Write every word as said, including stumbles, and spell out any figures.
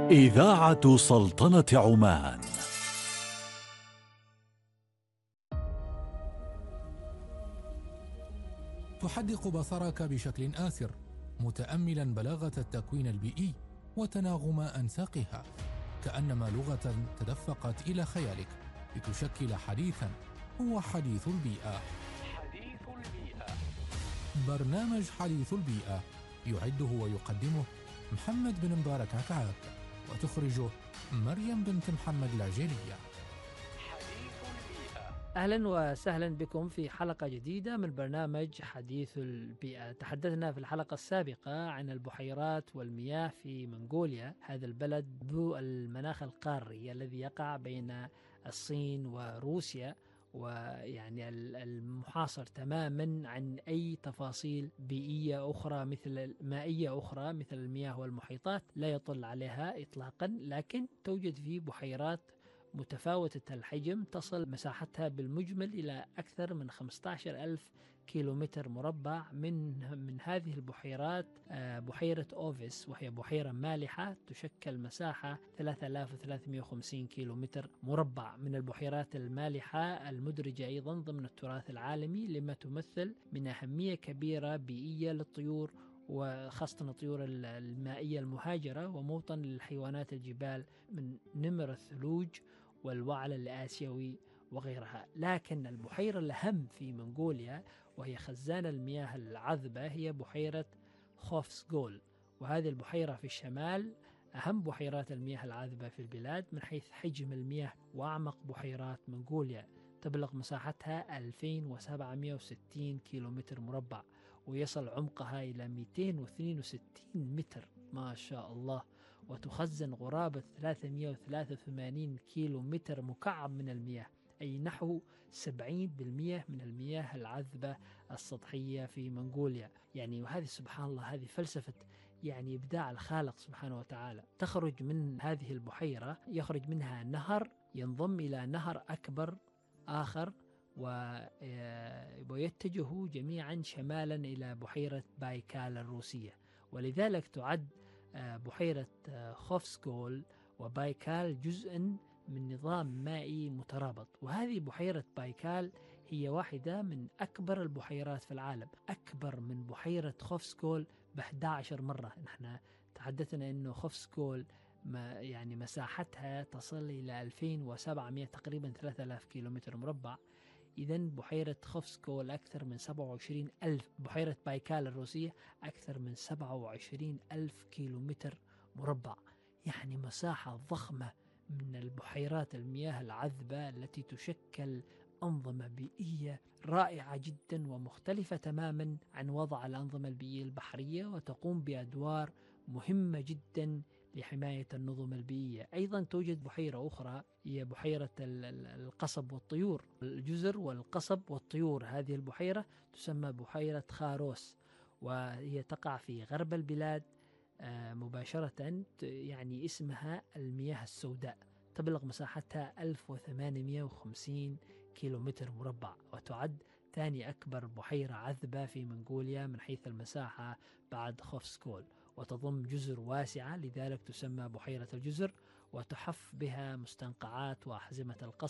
إذاعة سلطنة عمان. تحدق بصرك بشكل آسر، متأملا بلاغة التكوين البيئي وتناغم أنساقها، كأنما لغة تدفقت إلى خيالك لتشكل حديثا هو حديث البيئة. حديث البيئة، برنامج حديث البيئة يعده ويقدمه محمد بن مبارك عكعاك، وتخرجه مريم بنت محمد العجيلية. أهلا وسهلا بكم في حلقة جديدة من برنامج حديث البيئة. تحدثنا في الحلقة السابقة عن البحيرات والمياه في منغوليا، هذا البلد ذو المناخ القاري الذي يقع بين الصين وروسيا، ويعني المحاصر تماما عن أي تفاصيل بيئية أخرى مثل مائية أخرى مثل المياه والمحيطات، لا يطل عليها إطلاقا. لكن توجد فيه بحيرات متفاوتة الحجم تصل مساحتها بالمجمل إلى أكثر من خمسة عشر ألف كيلومتر مربع. من من هذه البحيرات بحيرة أوفيس، وهي بحيرة مالحة تشكل مساحة ثلاثة آلاف وثلاثمئة وخمسين كيلومتر مربع. من البحيرات المالحة المدرجة أيضا ضمن التراث العالمي، لما تمثل من أهمية كبيرة بيئية للطيور، وخاصة الطيور المائية المهاجرة، وموطن للحيوانات الجبال من نمر الثلوج والوعل الآسيوي وغيرها. لكن البحيرة الأهم في منغوليا وهي خزان المياه العذبة هي بحيرة خوفسغول، وهذه البحيرة في الشمال أهم بحيرات المياه العذبة في البلاد من حيث حجم المياه، وأعمق بحيرات منغوليا تبلغ مساحتها ألفين وسبعمئة وستين كيلومتر مربع، ويصل عمقها إلى مئتين واثنين وستين متر ما شاء الله، وتخزن قرابة ثلاثمئة وثلاثة وثمانين كيلو متر مكعب من المياه، أي نحو سبعين بالمئة من المياه العذبة السطحية في منغوليا. يعني وهذه سبحان الله، هذه فلسفة يعني إبداع الخالق سبحانه وتعالى. تخرج من هذه البحيرة، يخرج منها نهر ينضم إلى نهر أكبر آخر، ويتجه جميعا شمالا إلى بحيرة بايكال الروسية. ولذلك تعد بحيرة خوفسغول وبايكال جزءا من نظام مائي مترابط. وهذه بحيرة بايكال هي واحدة من أكبر البحيرات في العالم، أكبر من بحيرة خوفسغول ب أحد عشر مرة. نحن تحدثنا أنه خوفسغول ما يعني مساحتها تصل إلى ألفين وسبعمئة تقريبا ثلاثة آلاف كيلومتر مربع. إذن بحيرة خوفسغول أكثر من سبعة وعشرين ألف، بحيرة بايكال الروسية أكثر من سبعة وعشرين ألف كيلومتر مربع، يعني مساحة ضخمة من البحيرات المياه العذبة التي تشكل أنظمة بيئية رائعة جدا ومختلفة تماما عن وضع الأنظمة البيئية البحرية، وتقوم بأدوار مهمة جدا لحماية النظم البيئية. أيضا توجد بحيرة أخرى هي بحيرة القصب والطيور، الجزر والقصب والطيور. هذه البحيرة تسمى بحيرة خاروس، وهي تقع في غرب البلاد مباشرة، يعني اسمها المياه السوداء. تبلغ مساحتها ألف وثمانمئة وخمسين كيلومتر مربع، وتعد ثاني أكبر بحيرة عذبة في منغوليا من حيث المساحة بعد خوفسغول، وتضم جزر واسعة، لذلك تسمى بحيرة الجزر، وتحف بها مستنقعات وأحزمة القصب